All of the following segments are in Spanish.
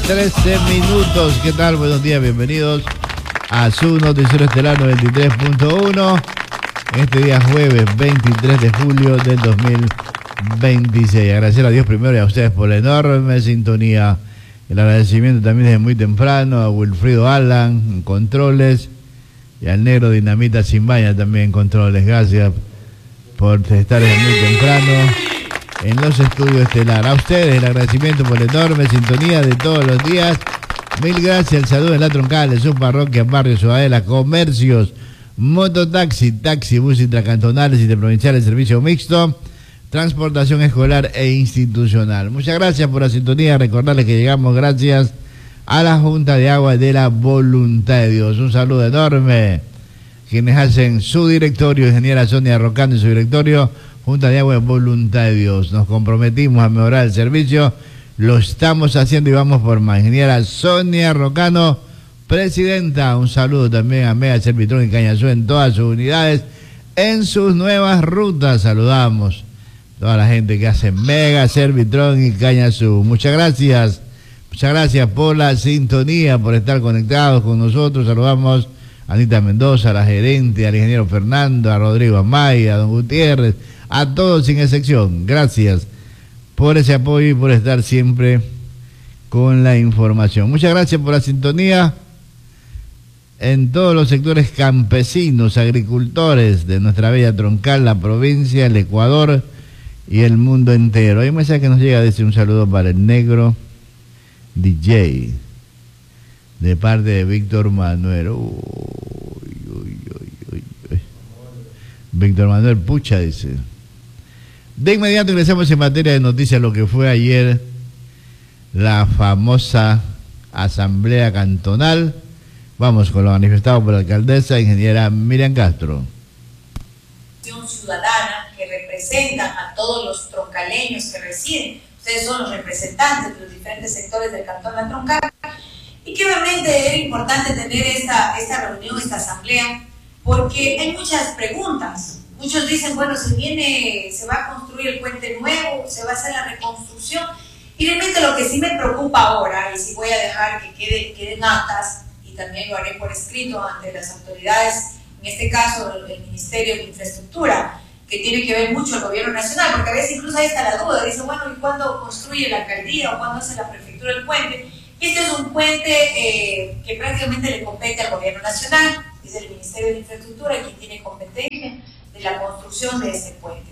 13 minutos. ¿Qué tal? Buenos días, bienvenidos a su noticiero estelar 93.1. Este día jueves 23 de julio del 2026. Agradecer a Dios primero y a ustedes por la enorme sintonía. El agradecimiento también desde muy temprano a Wilfrido Alan en controles y al negro Dinamita Simbaña también en controles. Gracias por estar desde muy temprano en los estudios estelar. A ustedes el agradecimiento por la enorme sintonía de todos los días. Mil gracias. El saludo en la troncal de su parroquia, barrio Ciudadela, comercios, mototaxi, taxi, bus intracantonales, interprovinciales, servicio mixto, transportación escolar e institucional. Muchas gracias por la sintonía. Recordarles que llegamos gracias a la Junta de Agua de la Voluntad de Dios. Un saludo enorme. Quienes hacen su directorio, ingeniera Sonia Rocano y su directorio, Junta de Agua de Voluntad de Dios. Nos comprometimos a mejorar el servicio, lo estamos haciendo y vamos por más. Ingeniera Sonia Rocano, presidenta. Un saludo también a Mega Servitron y Cañazú en todas sus unidades, en sus nuevas rutas. Saludamos a toda la gente que hace Mega Servitron y Cañazú. Muchas gracias por la sintonía, por estar conectados con nosotros. Saludamos a Anita Mendoza, a la gerente, al ingeniero Fernando, a Rodrigo Amaya, a don Gutiérrez, a todos sin excepción. Gracias por ese apoyo y por estar siempre con la información. Muchas gracias por la sintonía en todos los sectores campesinos, agricultores de nuestra bella troncal, la provincia, el Ecuador y el mundo entero. Hay un mensaje que nos llega, dice: un saludo para el negro DJ de parte de Víctor Manuel. Víctor Manuel Pucha, dice. De inmediato ingresamos en materia de noticias, lo que fue ayer la famosa asamblea cantonal. Vamos con lo manifestado por la alcaldesa, ingeniera Miriam Castro. Ciudadana que representan a todos los troncaleños que residen. Ustedes son los representantes de los diferentes sectores del Cantón La Troncal. Y que obviamente era importante tener esta reunión, esta asamblea, porque hay muchas preguntas. Muchos dicen, bueno, se va a construir el puente nuevo, se va a hacer la reconstrucción. Y realmente lo que sí me preocupa ahora, y sí voy a dejar que queden actas, y también lo haré por escrito ante las autoridades, en este caso el Ministerio de Infraestructura, que tiene que ver mucho el gobierno nacional, porque a veces incluso ahí está la duda, dicen, bueno, ¿y cuándo construye la alcaldía o cuándo hace la prefectura el puente? Y este es un puente que prácticamente le compete al gobierno nacional, es el Ministerio de Infraestructura quien tiene competencia de la construcción de este puente.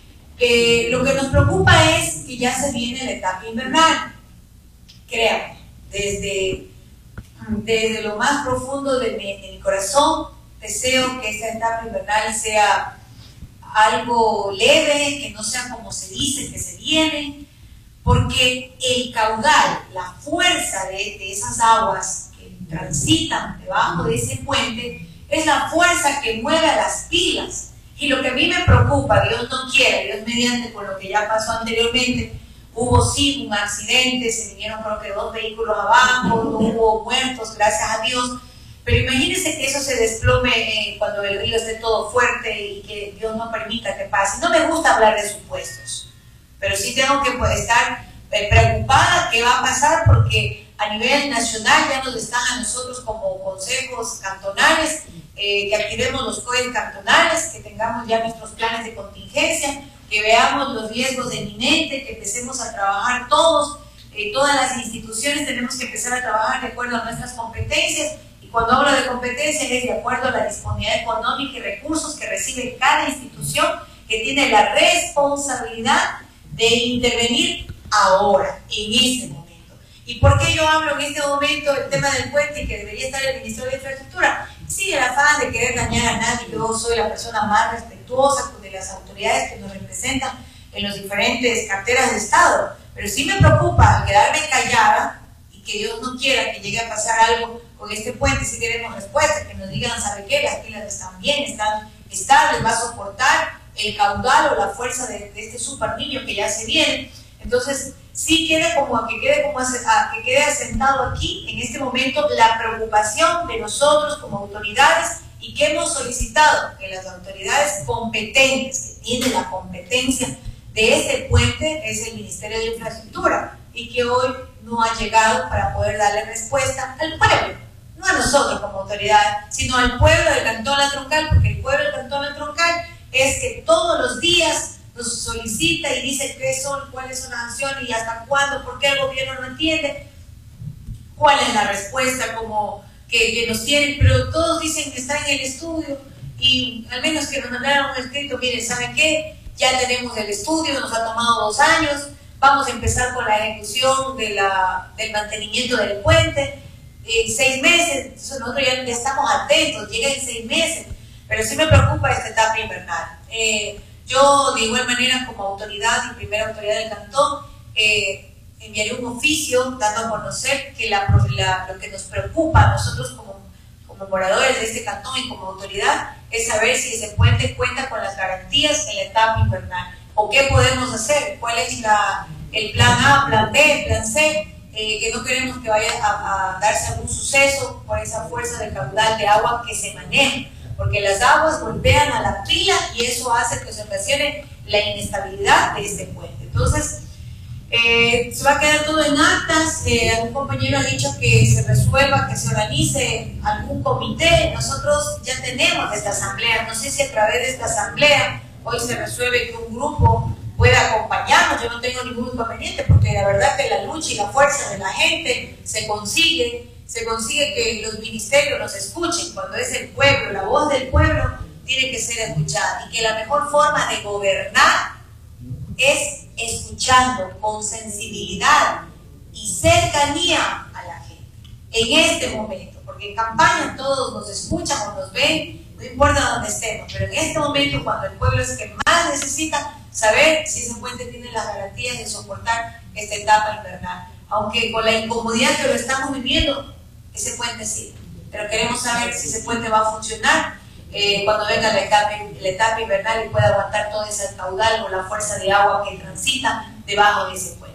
Lo que nos preocupa es que ya se viene la etapa invernal. Créanme, desde lo más profundo de mi corazón, deseo que esta etapa invernal sea algo leve, que no sea como se dice que se viene, porque el caudal, la fuerza de esas aguas que transitan debajo de ese puente es la fuerza que mueve a las pilas. Y lo que a mí me preocupa, Dios no quiera, Dios mediante, por lo que ya pasó anteriormente, hubo sí un accidente, se vinieron creo que 2 vehículos abajo, no hubo muertos, gracias a Dios, pero imagínense que eso se desplome cuando el río esté todo fuerte y que Dios no permita que pase. No me gusta hablar de supuestos, pero sí tengo que estar preocupada qué va a pasar, porque a nivel nacional ya nos están a nosotros como consejos cantonales, que activemos los COEs cantonales, que tengamos ya nuestros planes de contingencia, que veamos los riesgos inminentes, que empecemos a trabajar todos, todas las instituciones tenemos que empezar a trabajar de acuerdo a nuestras competencias, y cuando hablo de competencias es de acuerdo a la disponibilidad económica y recursos que recibe cada institución, que tiene la responsabilidad de intervenir ahora, en este momento. ¿Y por qué yo hablo en este momento el tema del puente y que debería estar el Ministerio de Infraestructura? Sí, el afán de querer dañar a nadie. Yo soy la persona más respetuosa de las autoridades que nos representan en las diferentes carteras de Estado, pero sí me preocupa quedarme callada y que Dios no quiera que llegue a pasar algo con este puente. Si queremos respuesta, que nos digan, ¿sabe qué? Las pilas están bien, están estables, va a soportar el caudal o la fuerza de este super niño que ya se viene. Entonces, sí que quede asentado aquí, en este momento, la preocupación de nosotros como autoridades, y que hemos solicitado que las autoridades competentes, que tienen la competencia de este puente, es el Ministerio de Infraestructura, y que hoy no ha llegado para poder darle respuesta al pueblo, no a nosotros como autoridad, sino al pueblo del Cantón La Troncal, porque el pueblo del Cantón La Troncal es que todos los días nos solicita y dice qué son, cuáles son las acciones y hasta cuándo, por qué el gobierno no entiende, cuál es la respuesta como que nos tienen, pero todos dicen que está en el estudio y al menos que nos mandaron un escrito, miren, ¿saben qué? Ya tenemos el estudio, nos ha tomado 2 años, vamos a empezar con la ejecución del mantenimiento del puente en 6 meses, entonces nosotros ya estamos atentos, llega en 6 meses, pero sí me preocupa esta etapa invernal. Yo de igual manera como autoridad y primera autoridad del cantón enviaré un oficio dando a conocer que lo que nos preocupa a nosotros como moradores de este cantón y como autoridad es saber si ese puente cuenta con las garantías en la etapa invernal o qué podemos hacer, cuál es el plan A, plan B, plan C, que no queremos que vaya a darse algún suceso por esa fuerza de caudal de agua que se maneja, porque las aguas golpean a la pila y eso hace que se ocasione la inestabilidad de este puente. Entonces, se va a quedar todo en actas. Algún compañero ha dicho que se resuelva, que se organice algún comité. Nosotros ya tenemos esta asamblea, no sé si a través de esta asamblea hoy se resuelve que un grupo pueda acompañarnos. Yo no tengo ningún inconveniente porque la verdad que la lucha y la fuerza de la gente se consigue que los ministerios nos escuchen. Cuando es el pueblo, la voz del pueblo tiene que ser escuchada y que la mejor forma de gobernar es escuchando con sensibilidad y cercanía a la gente en este momento, porque en campaña todos nos escuchan o nos ven, no importa dónde estemos, pero en este momento cuando el pueblo es el que más necesita saber si ese puente tiene las garantías de soportar esta etapa invernal, aunque con la incomodidad que lo estamos viviendo, ese puente sí, pero queremos saber si ese puente va a funcionar cuando venga la etapa invernal y pueda aguantar todo ese caudal o la fuerza de agua que transita debajo de ese puente.